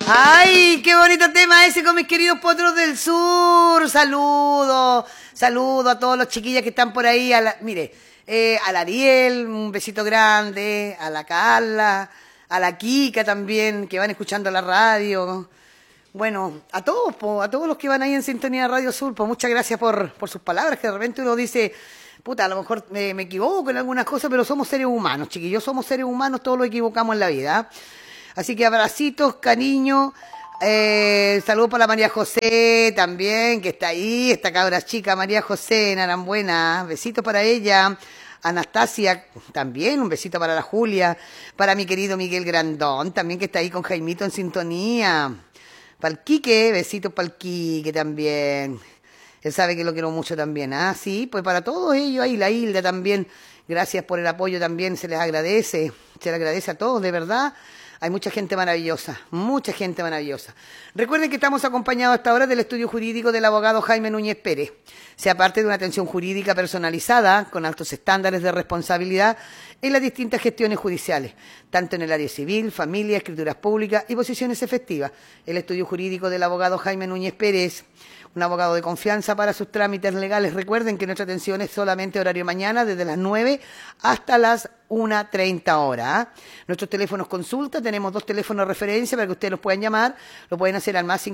Ay, qué bonito tema ese con mis queridos potros del sur. Saludos, saludos a todos los chiquillas que están por ahí. Mire, a la Ariel, un besito grande, a la Carla, a la Kika también, que van escuchando la radio. Bueno, a todos, a todos los que van ahí en sintonía de Radio Sur, pues muchas gracias por sus palabras, que de repente uno dice, puta, a lo mejor me equivoco en algunas cosas, pero somos seres humanos, chiquillos, somos seres humanos, todos lo equivocamos en la vida. Así que abracitos, cariño, saludos para la María José también, que está ahí, esta cabra chica, María José, Narambuena, besitos para ella. Anastasia, también, un besito para la Julia, para mi querido Miguel Grandón, también que está ahí con Jaimito en sintonía. Para el Quique, besitos para el Quique también. Él sabe que lo quiero mucho también. Ah, sí, pues para todos ellos, ahí la Hilda también. Gracias por el apoyo también, se les agradece. Se les agradece a todos, de verdad. Hay mucha gente maravillosa, mucha gente maravillosa. Recuerden que estamos acompañados hasta ahora del estudio jurídico del abogado Jaime Núñez Pérez. Sea parte de una atención jurídica personalizada, con altos estándares de responsabilidad en las distintas gestiones judiciales, tanto en el área civil, familia, escrituras públicas y posiciones efectivas. El estudio jurídico del abogado Jaime Núñez Pérez, un abogado de confianza para sus trámites legales. Recuerden que nuestra atención es solamente horario mañana, desde las 9 hasta las 1:30 horas. Nuestros teléfonos consulta, tenemos 2 teléfonos de referencia para que ustedes los puedan llamar. Lo pueden hacer al más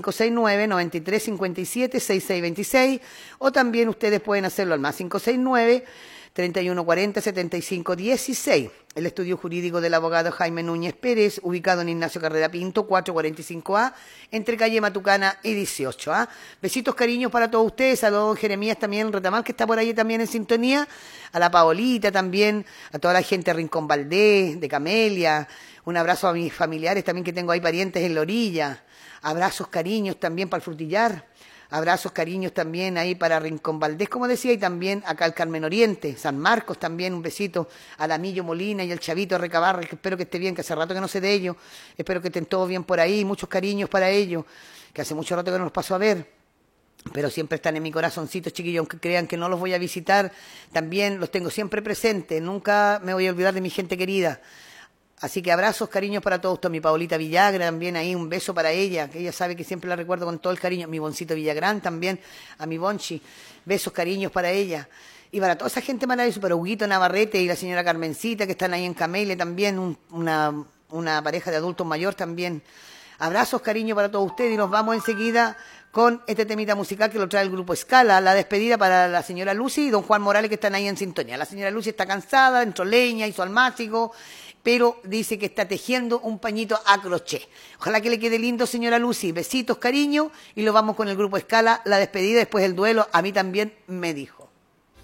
569-9357-6626 o también ustedes pueden hacerlo al más 569-3140-7516. El estudio jurídico del abogado Jaime Núñez Pérez, ubicado en Ignacio Carrera Pinto, 445A, entre calle Matucana y 18A. Besitos, cariños para todos ustedes. A don Jeremías también, Retamal, que está por ahí también en sintonía. A la Paolita también, a toda la gente de Rincón Valdés, de Camelia. Un abrazo a mis familiares también que tengo ahí, parientes en la orilla. Abrazos, cariños también para el Frutillar. Abrazos, cariños también ahí para Rincón Valdés, como decía, y también acá al Carmen Oriente, San Marcos también, un besito a la Millo Molina y al Chavito Recabarre, que espero que esté bien, que hace rato que no sé de ellos, espero que estén todos bien por ahí, muchos cariños para ellos, que hace mucho rato que no los paso a ver, pero siempre están en mi corazoncito, chiquillos, aunque crean que no los voy a visitar, también los tengo siempre presentes, nunca me voy a olvidar de mi gente querida. Así que abrazos, cariños para todos. Mi Paulita Villagra también ahí, un beso para ella, que ella sabe que siempre la recuerdo con todo el cariño. Mi Boncito Villagrán también, a mi Bonchi, besos, cariños para ella. Y para toda esa gente maravillosa, para Huguito Navarrete y la señora Carmencita, que están ahí en Camelia también, una pareja de adultos mayor también. Abrazos, cariños para todos ustedes y nos vamos enseguida con este temita musical que lo trae el grupo Escala, la despedida para la señora Lucy y don Juan Morales que están ahí en sintonía. La señora Lucy está cansada, entró leña, hizo almácigo, pero dice que está tejiendo un pañito a crochet. Ojalá que le quede lindo, señora Lucy. Besitos, cariño, y lo vamos con el grupo Escala, la despedida, después el duelo, a mí también me dijo.